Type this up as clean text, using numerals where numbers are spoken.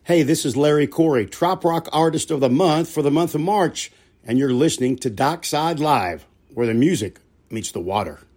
Hey, this is Larry Corey, Trop Rock Artist of the Month for the month of March, and you're listening to Dockside Live, where the music meets the water.